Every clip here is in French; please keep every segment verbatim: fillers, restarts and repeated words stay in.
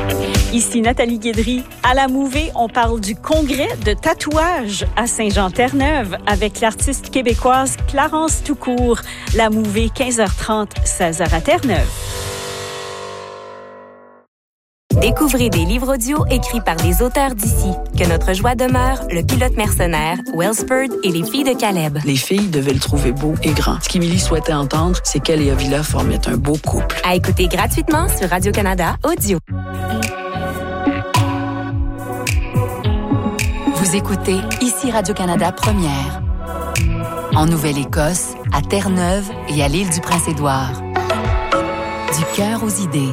Ici Nathalie Guédry. À la Mouvée, on parle du congrès de tatouage à Saint-Jean-Terre-Neuve avec l'artiste québécoise Clarence Toucourt. La Mouvée, quinze heures trente, seize heures à Terre-Neuve. Découvrez des livres audio écrits par des auteurs d'ici. Que notre joie demeure, Le pilote mercenaire, Wellspurd et Les filles de Caleb. Les filles devaient le trouver beau et grand. Ce qu'Émilie souhaitait entendre, c'est qu'elle et Avila formaient un beau couple. À écouter gratuitement sur Radio-Canada Audio. Vous écoutez ici Radio-Canada Première. En Nouvelle-Écosse, à Terre-Neuve et à l'île du Prince-Édouard. Du cœur aux idées.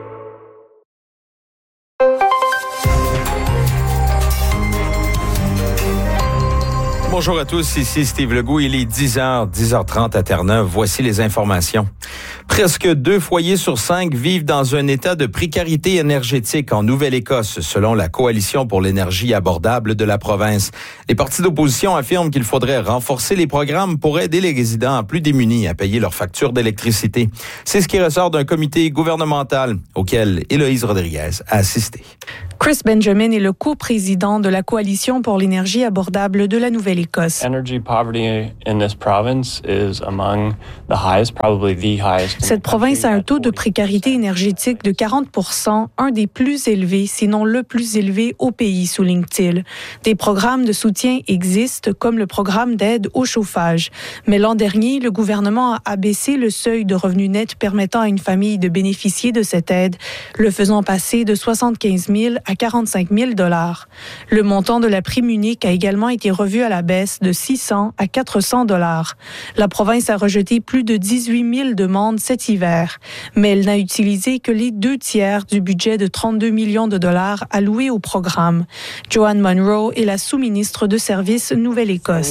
Bonjour à tous, ici Steve Legault. Il est dix heures, dix heures trente à Terre-Neuve. Voici les informations. Presque deux foyers sur cinq vivent dans un état de précarité énergétique en Nouvelle-Écosse, selon la Coalition pour l'énergie abordable de la province. Les partis d'opposition affirment qu'il faudrait renforcer les programmes pour aider les résidents plus démunis à payer leurs factures d'électricité. C'est ce qui ressort d'un comité gouvernemental auquel Héloïse Rodriguez a assisté. Chris Benjamin est le coprésident de la Coalition pour l'énergie abordable de la Nouvelle-Écosse. Energy poverty in this province is among the highest, probably the highest. Cette province a un taux de précarité énergétique de quarante pour cent, un des plus élevés, sinon le plus élevé au pays, souligne-t-il. Des programmes de soutien existent, comme le programme d'aide au chauffage. Mais l'an dernier, le gouvernement a abaissé le seuil de revenu net permettant à une famille de bénéficier de cette aide, le faisant passer de soixante-quinze mille à quarante-cinq mille dollars. Le montant de la prime unique a également été revu à la baisse de six cents à quatre cents dollars. La province a rejeté plus de dix-huit mille demandes cet hiver, mais elle n'a utilisé que les deux tiers du budget de trente-deux millions de dollars alloués au programme. Joanne Munro est la sous-ministre de Services Nouvelle-Écosse.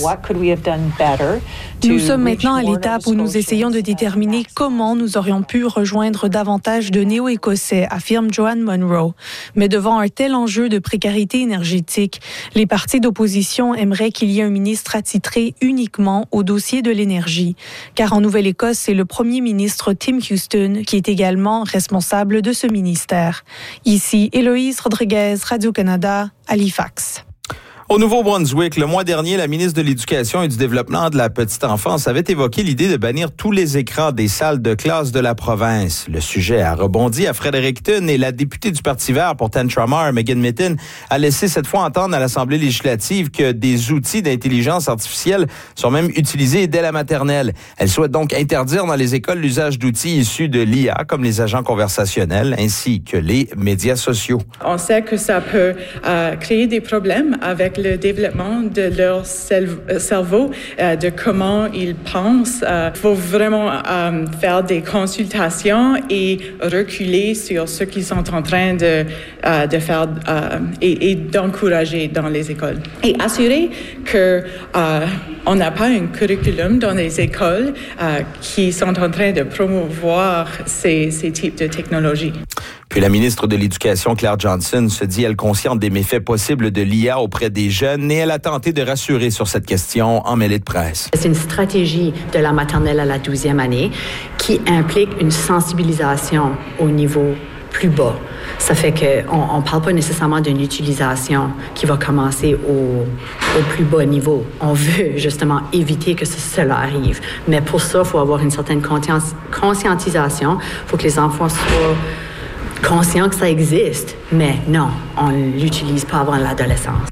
Nous sommes maintenant à l'étape où nous essayons de déterminer comment nous aurions pu rejoindre davantage de Néo-Écossais, affirme Joanne Munro. Mais devant un tel enjeu de précarité énergétique, les partis d'opposition aimeraient qu'il y ait un ministre attitré uniquement au dossier de l'énergie. Car en Nouvelle-Écosse, c'est le premier ministre Tim Houston qui est également responsable de ce ministère. Ici, Héloïse Rodriguez, Radio-Canada, Halifax. Au Nouveau-Brunswick, le mois dernier, la ministre de l'Éducation et du Développement de la petite enfance avait évoqué l'idée de bannir tous les écrans des salles de classe de la province. Le sujet a rebondi à Fredericton et la députée du Parti vert pour Tantramar, Megan Mitton, a laissé cette fois entendre à l'Assemblée législative que des outils d'intelligence artificielle sont même utilisés dès la maternelle. Elle souhaite donc interdire dans les écoles l'usage d'outils issus de l'I A, comme les agents conversationnels, ainsi que les médias sociaux. On sait que ça peut euh, créer des problèmes avec le développement de leur cerveau, euh, de comment ils pensent. Il euh, faut vraiment euh, faire des consultations et reculer sur ce qu'ils sont en train de, euh, de faire euh, et, et d'encourager dans les écoles. Et assurer que euh, on n'a pas un curriculum dans les écoles euh, qui sont en train de promouvoir ces, ces types de technologies. Puis la ministre de l'Éducation, Claire Johnson, se dit, elle, consciente des méfaits possibles de l'I A auprès des jeunes, et elle a tenté de rassurer sur cette question en mêlée de presse. C'est une stratégie de la maternelle à la douzième année qui implique une sensibilisation au niveau plus bas. Ça fait qu'on ne parle pas nécessairement d'une utilisation qui va commencer au, au plus bas niveau. On veut justement éviter que cela arrive. Mais pour ça, il faut avoir une certaine conscientisation. Il faut que les enfants soient conscients que ça existe. Mais non, on ne l'utilise pas avant l'adolescence.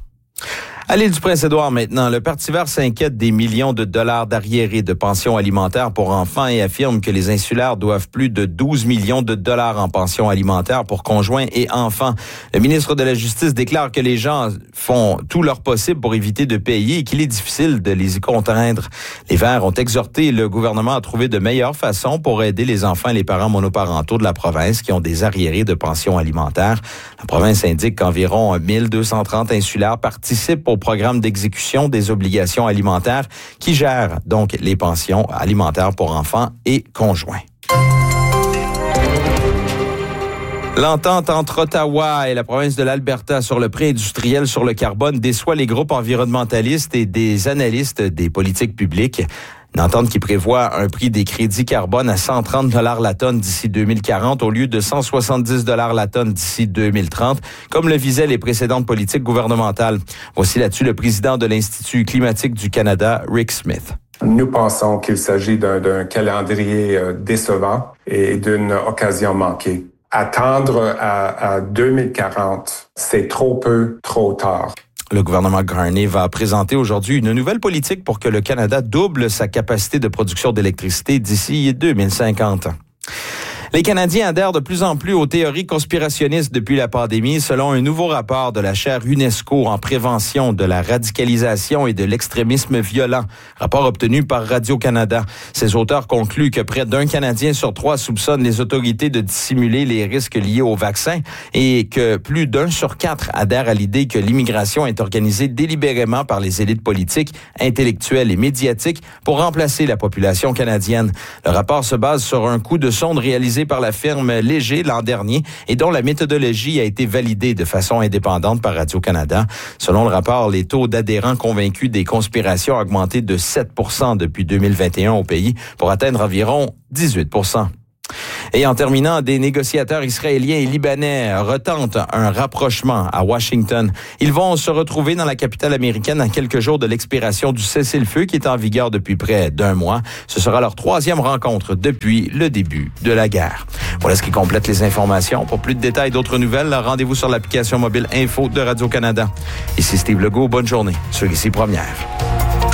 À l'île du Prince-Édouard maintenant, le Parti vert s'inquiète des millions de dollars d'arriérés de pensions alimentaires pour enfants et affirme que les insulaires doivent plus de douze millions de dollars en pensions alimentaires pour conjoints et enfants. Le ministre de la Justice déclare que les gens font tout leur possible pour éviter de payer et qu'il est difficile de les y contraindre. Les Verts ont exhorté le gouvernement à trouver de meilleures façons pour aider les enfants et les parents monoparentaux de la province qui ont des arriérés de pensions alimentaires. La province indique qu'environ mille deux cent trente insulaires participent au programme d'exécution des obligations alimentaires qui gère donc les pensions alimentaires pour enfants et conjoints. L'entente entre Ottawa et la province de l'Alberta sur le prix industriel sur le carbone déçoit les groupes environnementalistes et des analystes des politiques publiques. Une entente qui prévoit un prix des crédits carbone à cent trente dollars la tonne d'ici deux mille quarante au lieu de cent soixante-dix dollars la tonne d'ici deux mille trente, comme le visaient les précédentes politiques gouvernementales. Voici là-dessus le président de l'Institut climatique du Canada, Rick Smith. Nous pensons qu'il s'agit d'un, d'un calendrier euh, décevant et d'une occasion manquée. Attendre à, à deux mille quarante, c'est trop peu, trop tard. Le gouvernement Carney va présenter aujourd'hui une nouvelle politique pour que le Canada double sa capacité de production d'électricité d'ici deux mille cinquante. Les Canadiens adhèrent de plus en plus aux théories conspirationnistes depuis la pandémie, selon un nouveau rapport de la chaire UNESCO en prévention de la radicalisation et de l'extrémisme violent. Rapport obtenu par Radio-Canada. Ces auteurs concluent que près d'un Canadien sur trois soupçonne les autorités de dissimuler les risques liés au vaccin et que plus d'un sur quatre adhère à l'idée que l'immigration est organisée délibérément par les élites politiques, intellectuelles et médiatiques pour remplacer la population canadienne. Le rapport se base sur un coup de sonde réalisé par la firme Léger l'an dernier et dont la méthodologie a été validée de façon indépendante par Radio-Canada. Selon le rapport, les taux d'adhérents convaincus des conspirations ont augmenté de sept pour cent depuis deux mille vingt et un au pays pour atteindre environ dix-huit pour cent. Et en terminant, des négociateurs israéliens et libanais retentent un rapprochement à Washington. Ils vont se retrouver dans la capitale américaine à quelques jours de l'expiration du cessez-le-feu qui est en vigueur depuis près d'un mois. Ce sera leur troisième rencontre depuis le début de la guerre. Voilà ce qui complète les informations. Pour plus de détails et d'autres nouvelles, rendez-vous sur l'application mobile Info de Radio-Canada. Ici Steve Legault, bonne journée sur Ici Première.